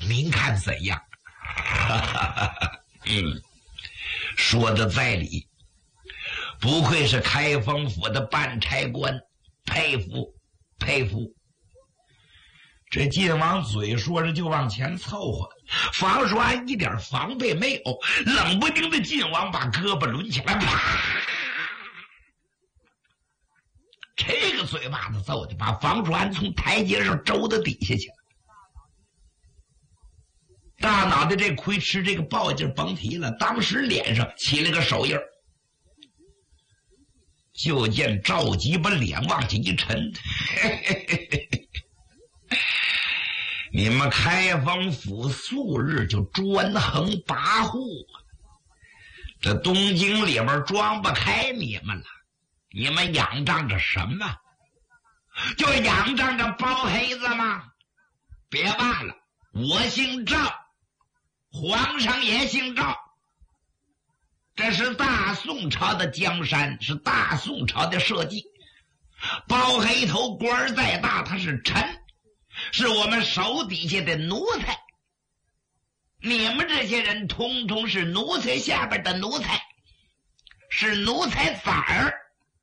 您看怎样？说的在理，不愧是开封府的办差官，佩服佩服。这晋王嘴说着就往前凑合，房叔安一点防备没有，冷不丁的晋王把胳膊抡起来，啪！这个嘴巴子揍的把房叔安从台阶上周到底下去了。大脑袋这亏吃这个暴劲甭提了，当时脸上起了个手印，就见赵吉把脸往下一沉，你们开封府素日就专横跋扈，这东京里边装不开你们了，你们仰仗着什么？就仰仗着包黑子吗？别忘了，我姓赵，皇上也姓赵，这是大宋朝的江山，是大宋朝的社稷。包黑头官再大，他是臣，是我们手底下的奴才。你们这些人通通是奴才下边的奴才，是奴才崽儿，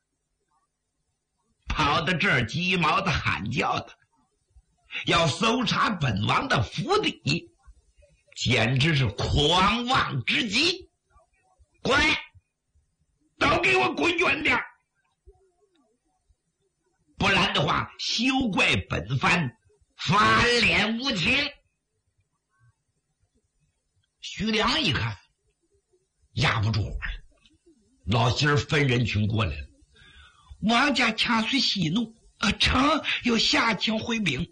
跑到这儿鸡毛的喊叫的，要搜查本王的府邸，简直是狂妄之极！滚！都给我滚远点，不然的话，休怪本番翻脸无情。徐良一看，压不住火了，老心儿分人群过来了。王家掐碎息怒，臣有下情回禀。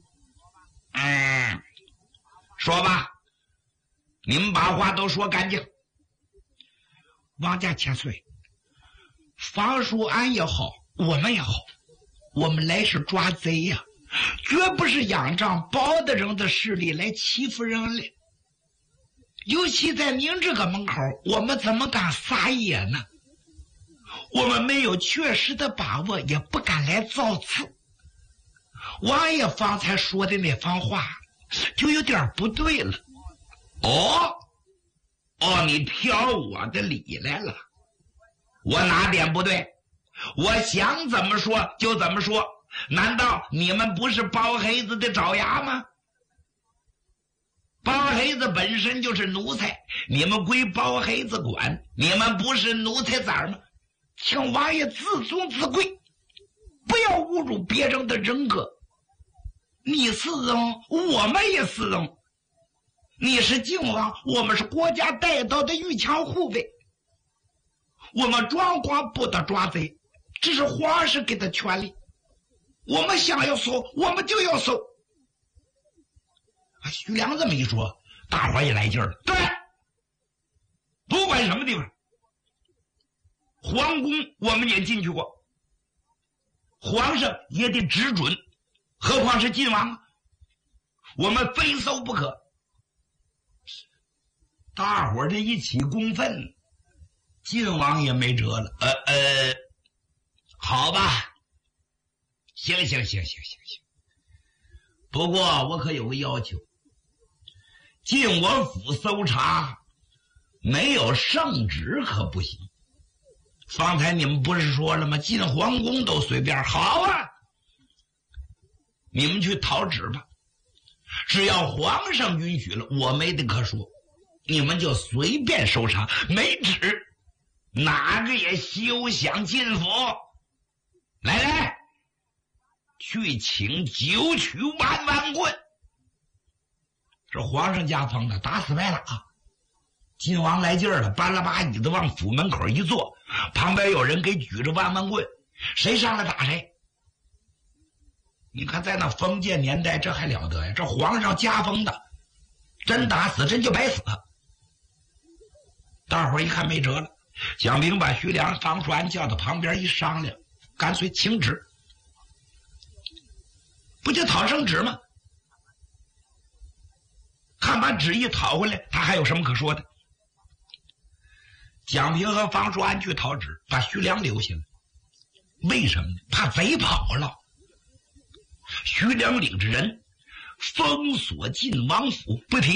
说吧，你们把话都说干净。王家千岁，房叔安也好，我们也好，我们来是抓贼呀，绝不是仰仗包大人的势力来欺负人嘞。尤其在您这个门口，我们怎么敢撒野呢？我们没有确实的把握，也不敢来造次。王爷方才说的那番话就有点不对了。你挑我的理来了，我哪点不对？我想怎么说就怎么说，难道你们不是包黑子的爪牙吗？包黑子本身就是奴才，你们归包黑子管，你们不是奴才崽吗？请王爷自尊自贵，不要侮辱别人的人格。你是人，我们也是人。你是靖王，我们是国家带到的御强护卫。我们庄广不得抓贼，这是皇上给的权利。我们想要搜，我们就要搜。徐良这么一说，大伙也来劲儿了。对，不管什么地方，皇宫我们也进去过，皇上也得只准，何况是晋王，我们非搜不可。大伙这一起公愤，晋王也没辙了。好吧，行，不过我可有个要求，进我府搜查没有圣旨可不行。方才你们不是说了吗？进皇宫都随便。好啊，你们去讨旨吧，只要皇上允许了，我没得可说，你们就随便搜查，没旨哪个也休想进府。来，去请九曲万万棍。这皇上家风的，打死白了啊！晋王来劲儿了，搬了把椅子往府门口一坐，旁边有人给举着万万棍，谁上来打谁。你看在那封建年代，这还了得呀？这皇上家风的，真打死真就白死。大伙儿一看没辙了，蒋兵把徐良、方叔安叫到旁边一商量，干脆请旨，不就讨圣旨吗？看把旨意讨回来，他还有什么可说的？蒋平和方叔安去讨旨，把徐良留下了。为什么呢？怕贼跑了。徐良领着人封锁晋王府，不提